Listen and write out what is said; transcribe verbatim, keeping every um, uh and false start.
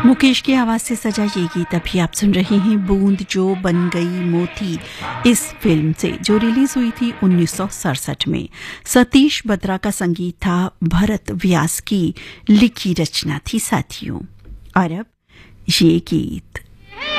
मुकेश की आवाज से सजा ये गीत अभी आप सुन रहे हैं बूंद जो बन गई मोती इस फिल्म से, जो रिलीज हुई थी उन्नीस सौ सड़सठ में। सतीश बत्रा का संगीत था, भरत व्यास की लिखी रचना थी साथियों। और अब ये गीत